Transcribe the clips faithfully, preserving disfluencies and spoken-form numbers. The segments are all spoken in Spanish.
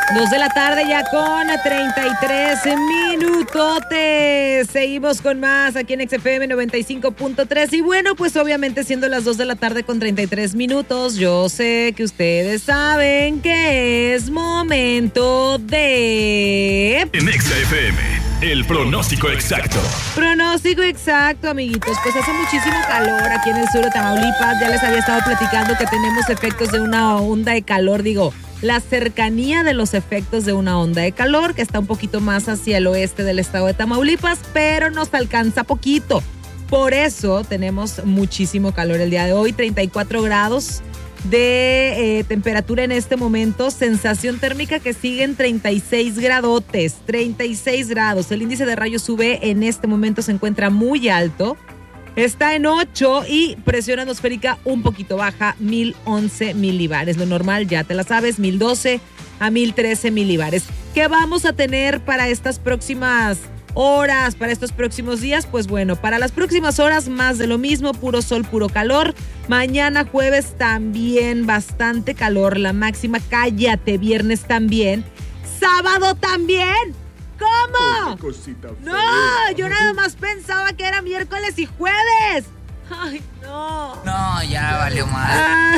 Dos de la tarde ya con treinta y tres minutotes. Seguimos con más aquí en X F M noventa y cinco punto tres. Y bueno, pues obviamente siendo las dos de la tarde con treinta y tres minutos, yo sé que ustedes saben que es momento de... En X F M, el pronóstico exacto. Pronóstico exacto, amiguitos. Pues hace muchísimo calor aquí en el sur de Tamaulipas. Ya les había estado platicando que tenemos efectos de una onda de calor, digo... La cercanía de los efectos de una onda de calor que está un poquito más hacia el oeste del estado de Tamaulipas, pero nos alcanza poquito. Por eso tenemos muchísimo calor el día de hoy, treinta y cuatro grados de eh, temperatura en este momento, sensación térmica que sigue en treinta y seis gradotes, treinta y seis grados. El índice de rayos U V en este momento se encuentra muy alto. Está en ocho y presión atmosférica un poquito baja, mil once milibares. Lo normal, ya te la sabes, mil doce a mil trece milibares. ¿Qué vamos a tener para estas próximas horas, para estos próximos días? Pues bueno, para las próximas horas más de lo mismo, puro sol, puro calor. Mañana jueves también bastante calor, la máxima, cállate, viernes también. Sábado también. ¿Cómo? Oh, no, yo nada más pensaba que era miércoles y jueves. Ay, no. No, ya valió mal. Ah.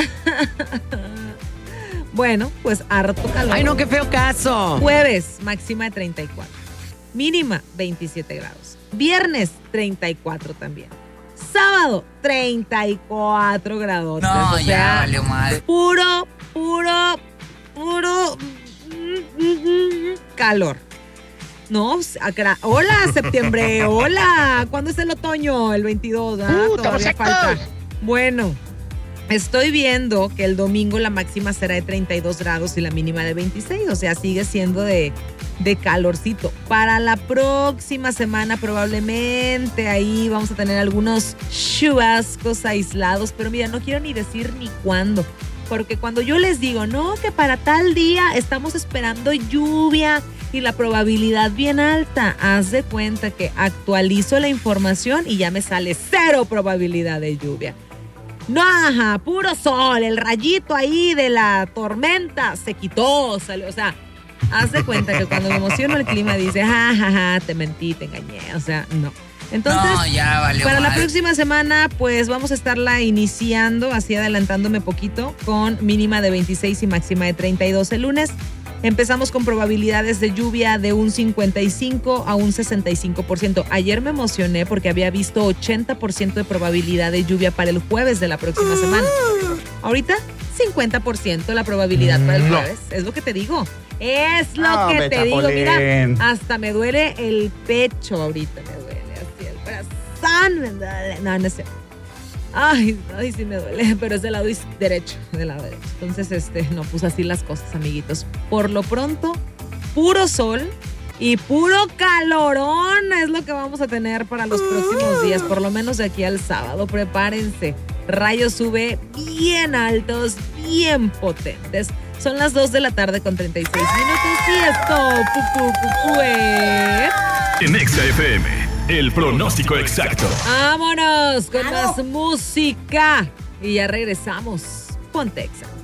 Bueno, pues harto calor. Ay, no, qué feo caso. Jueves, máxima de treinta y cuatro. Mínima, veintisiete grados. Viernes, treinta y cuatro también. Sábado, treinta y cuatro grados. No, o ya sea, valió mal. Puro, puro, puro calor. No, hola, septiembre, hola. ¿Cuándo es el otoño? El veintidós, ¿ah? Uh, Todavía falta. Bueno, estoy viendo que el domingo la máxima será de treinta y dos grados y la mínima de veintiséis, o sea, sigue siendo de, de calorcito. Para la próxima semana probablemente ahí vamos a tener algunos chubascos aislados, pero mira, no quiero ni decir ni cuándo. Porque cuando yo les digo, no, que para tal día estamos esperando lluvia y la probabilidad bien alta, haz de cuenta que actualizo la información y ya me sale cero probabilidad de lluvia. No, ajá, puro sol, el rayito ahí de la tormenta se quitó, salió, o sea, haz de cuenta que cuando me emociono el clima dice, ja, ja, ja, te mentí, te engañé, o sea, no. Entonces, no, ya valió para mal. la próxima semana, pues vamos a estarla iniciando, así adelantándome poquito, con mínima de veintiséis y máxima de treinta y dos el lunes. Empezamos con probabilidades de lluvia de un cincuenta y cinco a un sesenta y cinco por ciento. Ayer me emocioné porque había visto ochenta por ciento de probabilidad de lluvia para el jueves de la próxima semana. Ahorita, cincuenta por ciento la probabilidad para el jueves. No. Es lo que te digo. Es lo no, que te digo. Chapulín. Mira, hasta me duele el pecho ahorita, me duele. El corazón me duele. No, no sé. Ay, ay, sí me duele, pero es del lado derecho, del lado derecho. Entonces, este, no, pues así las cosas, amiguitos. Por lo pronto, puro sol y puro calorón es lo que vamos a tener para los próximos días, por lo menos de aquí al sábado. Prepárense, rayos U V bien altos, bien potentes. Son las dos de la tarde con treinta y seis minutos y esto, pu, pu, pu, fue... En X F M, el pronóstico exacto. Vámonos con más música y ya regresamos. Ponte Exa.